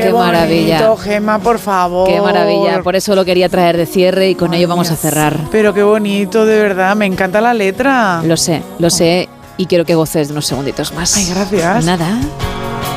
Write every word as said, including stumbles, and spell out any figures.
qué bonito, maravilla. Gemma, por favor. Qué maravilla, por eso lo quería traer de cierre y con Ay, ello vamos Dios. a cerrar. Pero qué bonito, de verdad, me encanta la letra. Lo sé, lo sé y quiero que goces de unos segunditos más. Ay, gracias. Nada.